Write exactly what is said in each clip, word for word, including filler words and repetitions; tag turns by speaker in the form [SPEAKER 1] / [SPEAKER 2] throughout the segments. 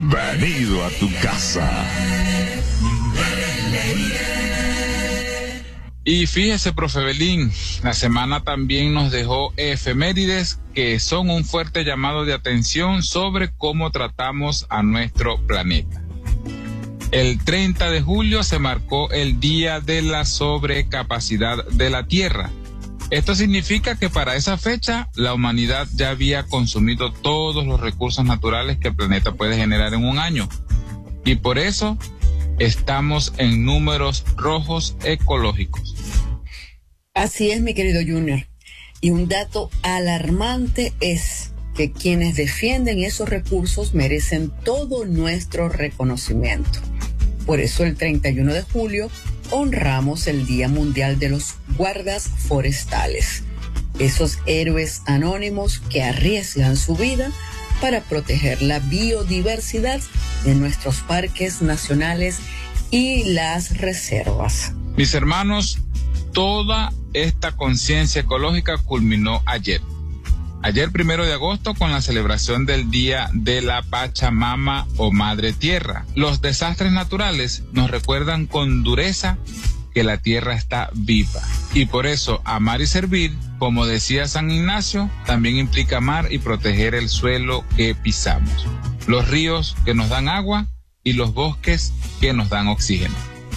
[SPEAKER 1] Bienvenido a tu casa.
[SPEAKER 2] Y fíjese, profe Belín, la semana también nos dejó efemérides que son un fuerte llamado de atención sobre cómo tratamos a nuestro planeta. El treinta de julio se marcó el Día de la Sobrecapacidad de la Tierra. Esto significa que para esa fecha la humanidad ya había consumido todos los recursos naturales que el planeta puede generar en un año. Y por eso estamos en números rojos ecológicos.
[SPEAKER 3] Así es, mi querido Junior. Y un dato alarmante es que quienes defienden esos recursos merecen todo nuestro reconocimiento. Por eso el treinta y uno de julio honramos el Día Mundial de los Guardas Forestales, esos héroes anónimos que arriesgan su vida para proteger la biodiversidad de nuestros parques nacionales y las reservas.
[SPEAKER 2] Mis hermanos, toda esta conciencia ecológica culminó ayer. Ayer, primero de agosto, con la celebración del Día de la Pachamama o Madre Tierra. Los desastres naturales nos recuerdan con dureza que la tierra está viva. Y por eso, amar y servir, como decía San Ignacio, también implica amar y proteger el suelo que pisamos, los ríos que nos dan agua y los bosques que nos dan oxígeno.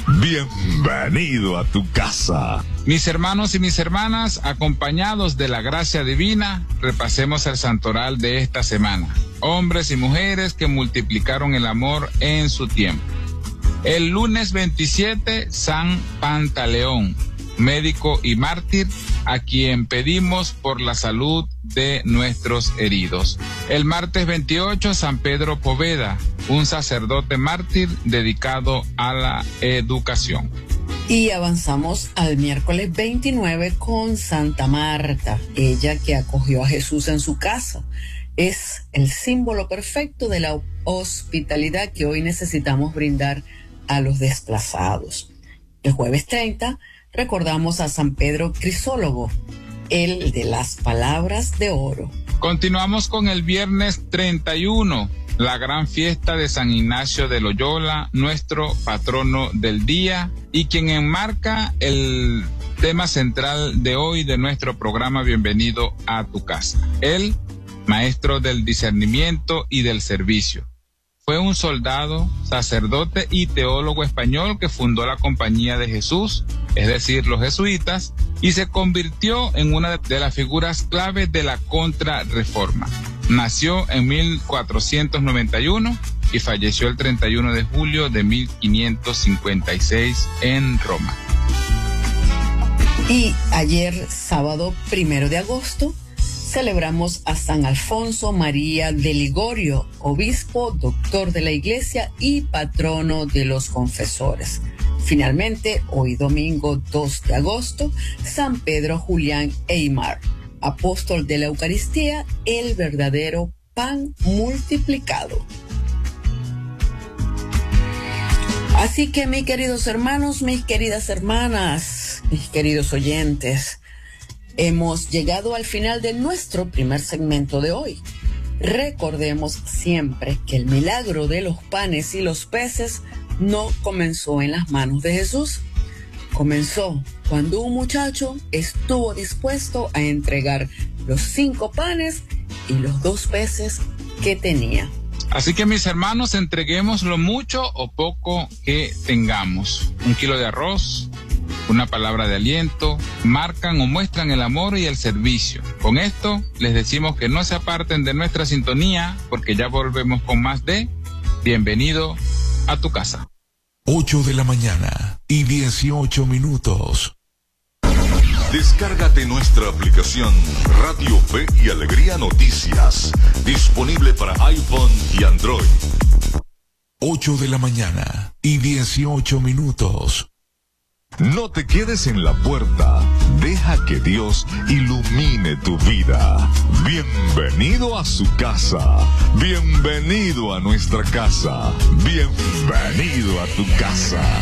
[SPEAKER 1] Bienvenido a tu casa.
[SPEAKER 2] Mis hermanos y mis hermanas, acompañados de la gracia divina, repasemos el santoral de esta semana. Hombres y mujeres que multiplicaron el amor en su tiempo. El lunes veintisiete, San Pantaleón, médico y mártir, a quien pedimos por la salud de nuestros heridos. El martes veintiocho, San Pedro Poveda, un sacerdote mártir dedicado a la educación.
[SPEAKER 3] Y avanzamos al miércoles veintinueve con Santa Marta, ella que acogió a Jesús en su casa. Es el símbolo perfecto de la hospitalidad que hoy necesitamos brindar a los desplazados. El jueves treinta recordamos a San Pedro Crisólogo, el de las palabras de oro.
[SPEAKER 2] Continuamos con el viernes treinta y uno, la gran fiesta de San Ignacio de Loyola, nuestro patrono del día, y quien enmarca el tema central de hoy de nuestro programa Bienvenido a tu casa. Él, maestro del discernimiento y del servicio. Fue un soldado, sacerdote y teólogo español que fundó la Compañía de Jesús, es decir, los jesuitas, y se convirtió en una de las figuras clave de la Contrarreforma. Nació en mil cuatrocientos noventa y uno y falleció el treinta y uno de julio de mil quinientos cincuenta y seis en Roma.
[SPEAKER 3] Y ayer, sábado primero de agosto, celebramos a San Alfonso María de Ligorio, obispo, doctor de la Iglesia y patrono de los confesores. Finalmente, hoy domingo dos de agosto, San Pedro Julián Eymar, apóstol de la Eucaristía, el verdadero pan multiplicado. Así que, mis queridos hermanos, mis queridas hermanas, mis queridos oyentes, hemos llegado al final de nuestro primer segmento de hoy. Recordemos siempre que el milagro de los panes y los peces no comenzó en las manos de Jesús. Comenzó cuando un muchacho estuvo dispuesto a entregar los cinco panes y los dos peces que tenía.
[SPEAKER 2] Así que, mis hermanos, entreguemos lo mucho o poco que tengamos. Un kilo de arroz, una palabra de aliento, marcan o muestran el amor y el servicio. Con esto les decimos que no se aparten de nuestra sintonía, porque ya volvemos con más de Bienvenido a tu casa.
[SPEAKER 1] ocho de la mañana y dieciocho minutos.
[SPEAKER 4] Descárgate nuestra aplicación Radio Fe y Alegría Noticias, disponible para iPhone y Android.
[SPEAKER 1] ocho de la mañana y dieciocho minutos.
[SPEAKER 4] No te quedes en la puerta, deja que Dios ilumine tu vida. Bienvenido a su casa, bienvenido a nuestra casa, bienvenido a tu casa.